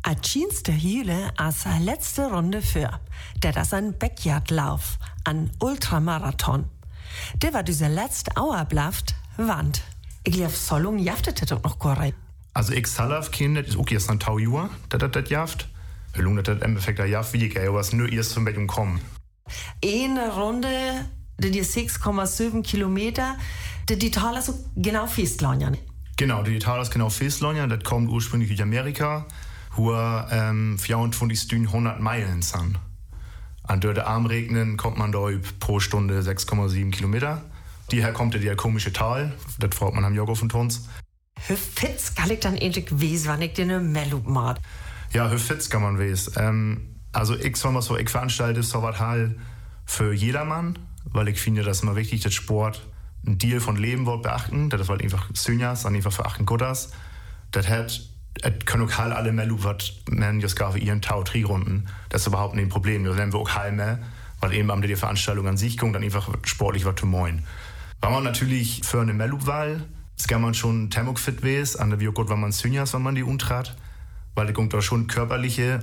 Atschienste Hüle als letzte Runde für. Der das ein Backyardlauf, ein Ultramarathon. Der war diese letzte Auerblaft Wand. Ich glaube, Solung jaftet das auch noch korrekt. Also ich salaf kind, das ist auch erst ein Tau Jahr, das jaft. Wir lungen das im Endeffekt jaft wie ich, aber es nur erst zum Bett kommen. Eine Runde, die 6,7 Kilometer, die Tal ist so genau festlagern. Genau, die Tal ist genau festlagern, das kommt ursprünglich aus Amerika, wo 24 Stunden 100 Meilen sind. An der Armregnen kommt man da pro Stunde 6,7 Kilometer. Hierher kommt der komische Tal, das fragt man am Jogger von Tons. Wie fit kann ich dann endlich wissen, wenn ich den Mellup mache? Ja, wie fit kann man wissen. Also ich veranstalte so was halt für jedermann, weil ich finde, das ist immer wichtig, dass Sport ein Deal von Leben wird beachten. Das ist halt einfach Synjas, einfach für achten Gottes. Das können auch halt alle Mellup, was man jetzt gar für ihren Tau Tri-Runden. Das ist überhaupt nicht ein Problem. Das nennen wir auch halt mehr, weil eben am die Veranstaltung an sich kommt, dann einfach sportlich was zu moin. War man natürlich für eine Mellup-Wahl, das kann man schon thermofit wesen, an der wie gut, wenn man Synjas, wenn man die untrat, weil da kommt da schon körperliche